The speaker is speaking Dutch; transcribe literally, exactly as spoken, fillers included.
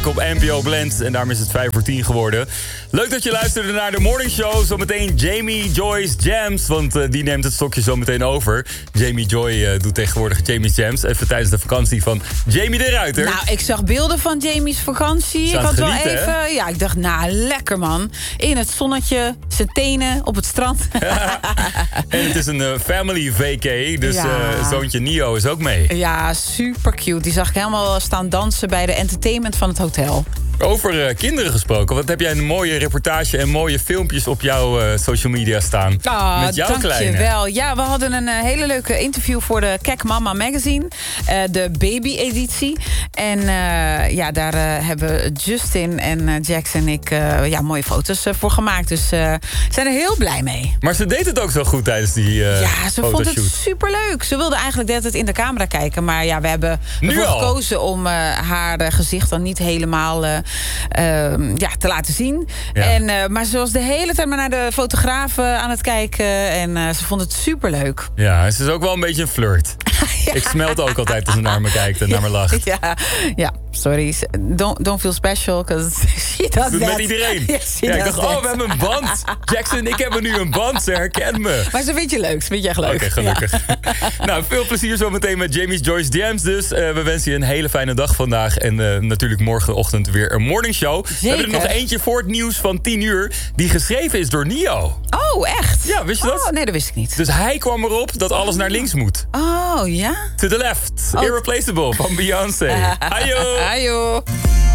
op N P O Blend. En daarom is het vijf voor tien geworden. Leuk dat je luisterde naar de Morning Show. Zometeen Jamie Joy's Jams. Want uh, die neemt het stokje zo meteen over. Jamie Joy uh, doet tegenwoordig Jamie's Jams. Even tijdens de vakantie van Jamie de Ruiter. Nou, ik zag beelden van Jamie's vakantie. Ik had genieten, wel even... Hè? Ja, ik dacht, nou, lekker man. In het zonnetje, zijn tenen op het strand. En het is een uh, family vacay. Dus ja. uh, zoontje Nio is ook mee. Ja, super cute. Die zag ik helemaal staan dansen bij de entertainment van het hotel. Over uh, kinderen gesproken. Wat heb jij een mooie reportage en mooie filmpjes op jouw uh, social media staan? Oh, met jouw dank kleine. je wel. Ja, we hadden een uh, hele leuke interview voor de Kek Mama magazine. Uh, de baby-editie. En uh, ja, daar uh, hebben Justin en uh, Jax en ik uh, ja, mooie foto's uh, voor gemaakt. Dus uh, zijn er heel blij mee. Maar ze deed het ook zo goed tijdens die uh, Ja, ze fotoshoot. vond het superleuk. Ze wilde eigenlijk de hele tijd in de camera kijken. Maar ja, we hebben ervoor gekozen om uh, haar uh, gezicht dan niet helemaal uh, uh, ja, te laten zien. Ja. En, uh, maar ze was de hele tijd maar naar de fotograaf uh, aan het kijken. En uh, ze vond het superleuk. Ja, ze is ook wel een beetje een flirt. Ja. Ik smelt ook altijd als ze naar me kijkt en naar me lacht. Ja, ja, sorry. Don't, don't feel special, because she does Doet that. met iedereen. Yes, ja, ik does dacht, that. oh, we hebben een band. Jackson, ik heb nu een band, ze herkent me. Maar ze vindt je leuk, ze vindt je echt leuk. Oké, okay, gelukkig. Ja. Nou, veel plezier zometeen met Jamie's Joy's Jams dus. Uh, we wensen je een hele fijne dag vandaag. En uh, natuurlijk morgenochtend weer een morning show. Zeker. We hebben er nog eentje voor het nieuws van tien uur. Die geschreven is door Nio. Oh, echt? Ja, wist je dat? Oh, nee, dat wist ik niet. Dus hij kwam erop dat alles naar links moet. Oh, ja? To the left. Oh. Irreplaceable van Beyoncé. Ajo. Ajo.